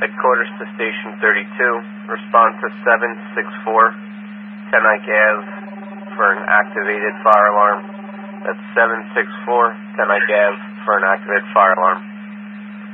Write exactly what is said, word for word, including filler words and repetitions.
Headquarters to Station thirty-two. Respond to seven six four Tenike Ave for an activated fire alarm. That's seven six four Tenike Ave for an activated fire alarm.